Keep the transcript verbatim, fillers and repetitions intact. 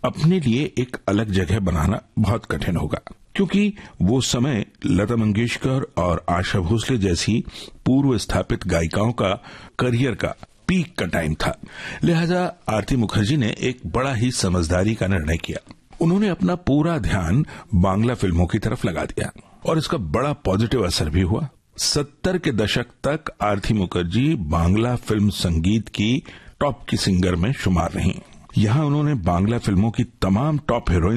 अपने लिए एक अलग जगह बनाना बहुत कठिन होगा, क्योंकि वो समय लता मंगेशकर और आशा भोसले जैसी पूर्व स्थापित गायिकाओं का करियर का पीक का टाइम था। लिहाजा आरती मुखर्जी ने एक बड़ा ही समझदारी का निर्णय किया। उन्होंने अपना पूरा ध्यान बांग्ला फिल्मों की तरफ लगा दिया और इसका बड़ा पॉजिटिव असर भी हुआ। सत्तर के दशक तक आरती मुखर्जी बांग्ला फिल्म संगीत की टॉप की सिंगर में शुमार रहीं। यहाँ उन्होंने बांग्ला फिल्मों की तमाम टॉप हीरोइन